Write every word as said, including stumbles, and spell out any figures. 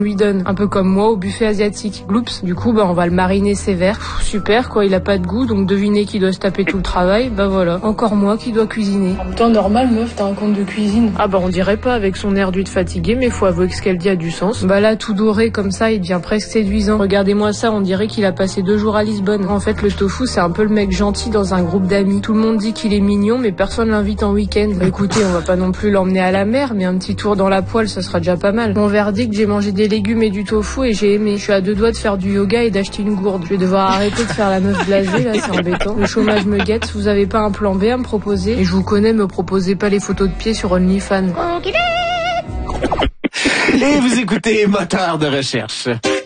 lui donne, un peu comme moi au buffet asiatique. Gloops, du coup bah on va le mariner sévère. Pff, super quoi, il a pas de goût, donc devinez qui doit se taper tout le travail. Bah voilà, encore moi qui dois cuisiner. En même temps normal meuf, t'as un compte de cuisine. Ah bah on dirait pas avec son air d'huile fatigué, mais faut avouer que ce qu'elle dit a du sens. Bah là tout doré comme ça, il devient presque séduisant. Regardez-moi ça, on dirait qu'il a passé deux jours à Lisbonne. En fait le tofu c'est un peu le mec gentil dans un groupe d'amis. Tout le monde dit qu'il est mignon, mais personne l'invite en week-end. Bah écoutez, on va pas non plus l'emmener à la mer, mais un petit tour dans la poêle ça sera déjà pas mal. Mon verdict, j'ai mangé des légumes et du tofu et j'ai aimé. Je suis à deux doigts de faire du yoga et d'acheter une gourde. Je vais devoir arrêter de faire la meuf blasée, là, c'est embêtant. Le chômage me guette, vous avez pas un plan B à me proposer? Et je vous connais, me proposez pas les photos de pied sur OnlyFans. Et vous écoutez Moteur de recherche.